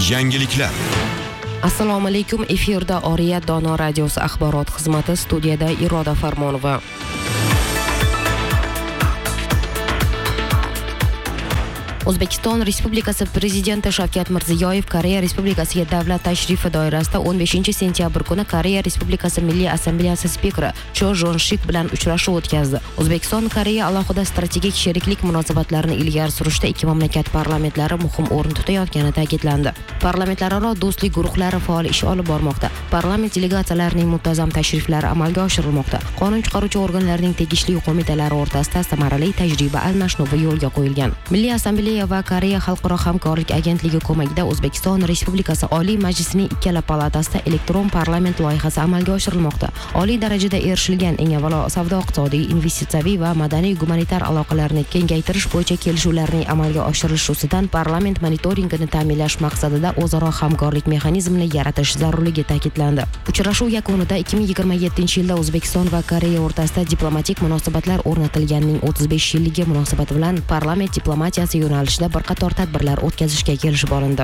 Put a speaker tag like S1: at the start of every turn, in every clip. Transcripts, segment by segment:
S1: Yangiliklar.
S2: Assalomu alaykum. Efirda Oriyat Dono radiosi axborot xizmati, studiyada Iroda Farmonova. O'zbekiston Respublikasi Prezidenti Shavkat Mirziyoyev Koreya Respublikasiga davlat tashrifi doirasida 15-sentyabr kuni Koreya Respublikasi Milliy Assambleyasi spikeri Cho Jong-shik bilan uchrashuv o'tkazdi. O'zbekiston Koreya alohida strategik sheriklik munosabatlarini ilgari surishda ikki mamlakat parlamentlari muhim o'rin tutayotgani ta'kidlandi. Parlamentlararo do'stlik guruhlari faol ish olib bormoqda. Parlament delegatsiyalarining muntazam tashriflari amalga oshirilmoqda. Qonun chiqaruvchi organlarning tegishli qo'mitalari o'rtasida samarali tajriba almashinuvi yo'lga qo'yilgan. Milliy Assambleya va Koreya Xalqaro hamkorlik agentligi ko'magida O'zbekiston Respublikasi Oliy Majlisining ikkala palatasida elektron parlament loyihasi amalga oshirilmoqda. Oliy darajada erishilgan eng avvalo savdo-iqtisodiy, investitsiyaviy va madaniy-gumanitar aloqalarni kengaytirish bo'yicha kelishuvlarning amalga oshirilishi ustidan parlament monitoringini ta'minlash maqsadida o'zaro hamkorlik mexanizmini yaratish zarurligi ta'kidlandi. Uchrashuv yakunida 2027-yilda O'zbekiston va Koreya o'rtasida diplomatik munosabatlar o'rnatilganining 35 yilligi munosabati bilan parlament diplomatiyasi yo'nalishida bir qator tadbirlar o'tkazishga kelishib olindi.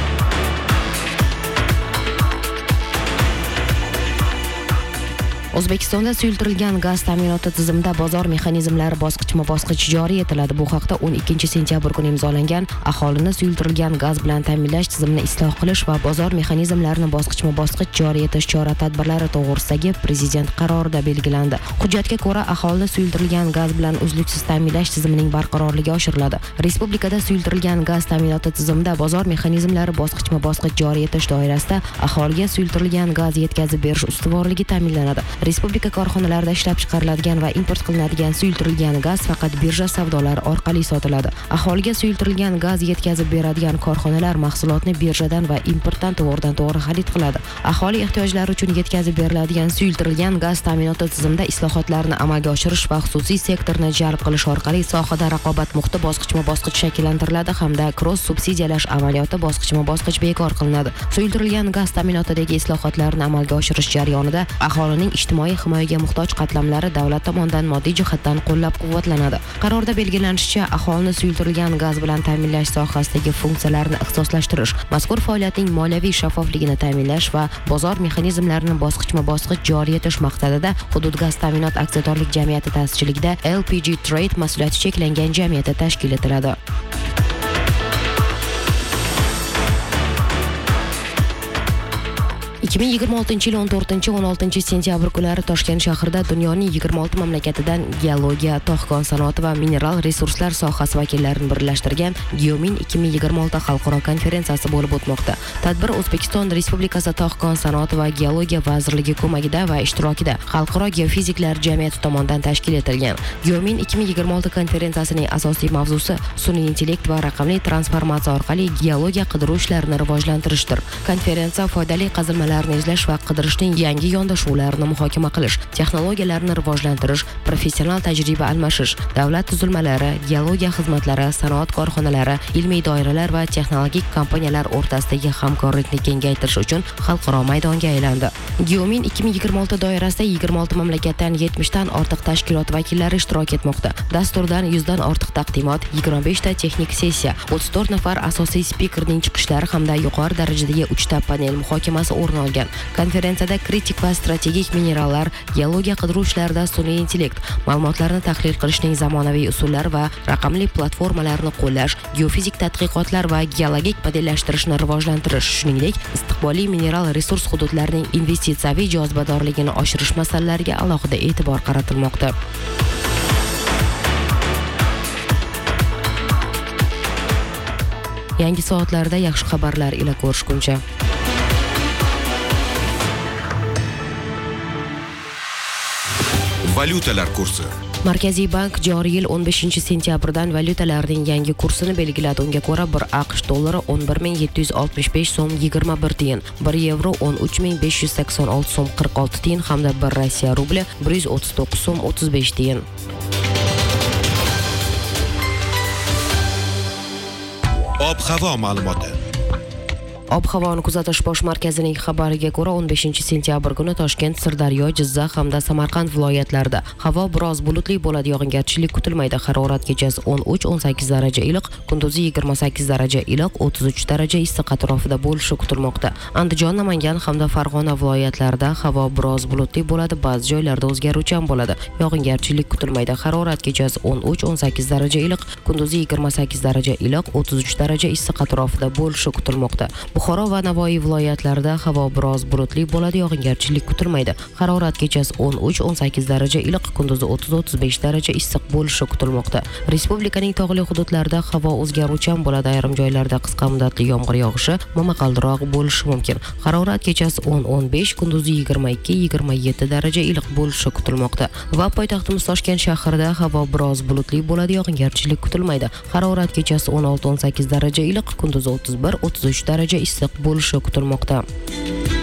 S2: O'zbekistonda suyultirilgan gaz ta'minoti tizimida bozor mexanizmlari bosqichma-bosqich joriy etiladi. Bu haqda 12-sentyabr kuni imzolangan aholini suyultirilgan gaz bilan ta'minlash tizimini isloh qilish va bozor mexanizmlarini bosqichma-bosqich joriy etish chora-tadbirlari to'g'risidagi prezident qarorida belgilandi. Hujjatga ko'ra, aholini suyultirilgan gaz bilan uzluksiz ta'minlash tizimining barqarorligi oshiriladi. Respublikada suyultirilgan gaz ta'minoti tizimida bozor mexanizmlari bosqichma-bosqich joriy etish doirasida aholiga suyultirilgan gaz yetkazib berish ustuvorligi ta'minlanadi. Respublika korxonalarida ishlab chiqariladigan va import qilinadigan suyultirilgan gaz faqat birja savdolari orqali sotiladi. Aholiga suyultirilgan gaz yetkazib beradigan korxonalar mahsulotni birjadan va importdan to'g'ridan-to'g'ri xarid qiladi. Aholi ehtiyojlari uchun yetkazib beriladigan suyultirilgan gaz ta'minoti tizimida islohotlarni amalga oshirish va xususiy sektorni jalb qilish orqali sohada raqobat muhiti bosqichma-bosqich shakllantiriladi hamda cross subsidiyalash amaliyoti bosqichma-bosqich bekor qilinadi. Suyultirilgan gaz ta'minotidagi islohotlarni amalga oshirish jarayonida aholining ijtimoiy himoyaga muhtoj qatlamlari davlat tomonidan moddiy jihatdan qo'llab-quvvatlanadi. Qarorda belgilanishicha, aholini suyultirilgan gaz bilan ta'minlash sohasidagi funksiyalarni ixtisoslashtirish, mazkur faoliyatning moliyaviy shaffofligini ta'minlash va bozor mexanizmlarini bosqichma-bosqich joriy etish maqsadida Hudud gaz ta'minot aksiyadorlik jamiyati ta'sischiligida LPG Trade mas'uliyati cheklangan jamiyati tashkil etiladi. yil 14-16 sentyabr kunlari Toshkent shahrida dunyoning 26 mamlakatidan geologiya, tog' sanoati va mineral resurslar sohasi vakillarini birlashtirgan Geomin 2026 xalqaro konferensiyasi bo'lib o'tmoqda. Tadbir O'zbekiston Respublikasi tog' sanoati va geologiya vazirligi ko'magida va ishtirokida Xalqaro geofiziklar jamiyati tomonidan tashkil etilgan. Geomin 2026 konferensiyasining asosiy mavzusi sun'iy intellekt va raqamli transformatsiya orqali geologiya qidiruv ishlarini rivojlantirishdir. Konferensiya foydali qazilmalar izlash va qidirishning yangi yondashuvlarini muhokama qilish, texnologiyalarni rivojlantirish, professional tajriba almashish, davlat tuzilmalari, geologiya xizmatlari, sanoat korxonalari, ilmiy doiralar va texnologik kompaniyalar o'rtasidagi hamkorlikni kengaytirish uchun xalqaro maydonga aylandi. Geomin 2026 doirasida 26 mamlakatdan 70 dan ortiq tashkilot vakillari ishtirok etmoqda. Dasturdan 100 dan ortiq taqdimot, 25 ta texnik sessiya, 34 nafar asosiy spikerning chiqishlari hamda yuqori darajadagi 3 ta panel muhokamasi o'rin olgan. Konferensiyada kritik va strategik minerallar, geologiya qidiruv ishlarida sun'iy intellekt, ma'lumotlarni tahlil qilishning zamonaviy usullari va raqamli platformalarni qo'llash, geofizik tadqiqotlar va geologik modellashtirishni rivojlantirish, shuningdek, istiqbolli mineral resurs hududlarining investitsiyaviy jozibadorligini oshirish masalalariga alohida e'tibor qaratilmoqda. Yangi soatlarda yaxshi xabarlar ila ko'rishguncha.
S1: Valyutalar kursi.
S2: Markaziy bank joriy yil 15-sentyabrdan valyutalarning yangi kursini belgiladi. Unga ko'ra 1 AQSh dollari 11.765 so'm 21 tiyin, 1 yevro 13.586 so'm 46 tiyin hamda 1 Rossiya rubli 139 so'm 35 tiyin.
S1: Ob-havo ma'lumoti.
S2: Ob-havoni kuzatish bosh markazining xabariga ko'ra 15-sentyabr kuni Toshkent, Sirdaryo, Jizzax hamda Samarqand viloyatlarida havo biroz bulutli bo'ladi, yog'ingarchilik kutilmaydi. Harorat kechasi 13-18 daraja iliq, kunduzi 28 daraja iliq, 33 daraja issiq atrofida bo'lishi kutilmoqda. Andijon, Namangan hamda Farg'ona viloyatlarida havo biroz bulutli bo'ladi, ba'zi joylarda o'zgaruvchan bo'ladi. Yog'ingarchilik kutilmaydi. Harorat kechasi 13-18 daraja iliq, kunduzi 28 daraja iliq, 33 daraja issiq atrofida bo'lishi kutilmoqda. Buxoro va Navoiy viloyatlarida havo biroz bulutli bo'ladi, yog'ingarchilik kutilmaydi. Harorat kechasi 13-18 daraja iliq, kunduzi 30-35 daraja issiq bo'lishi kutilmoqda. Respublikaning tog'li hududlarida havo o'zgaruvchan bo'ladi, ayrim joylarda qisqa muddatli yomg'ir yog'ishi, momaqaldiroq bo'lishi mumkin. Harorat kechasi 10-15, kunduzi 22-27 daraja iliq bo'lishi kutilmoqda. Va poytaxtimiz Toshkent shahrida havo biroz bulutli bo'ladi, yog'ingarchilik kutilmaydi. Harorat kechasi 16-18 daraja iliq, kunduzi 31-33 daraja issiq bo'lishi kutilmoqda.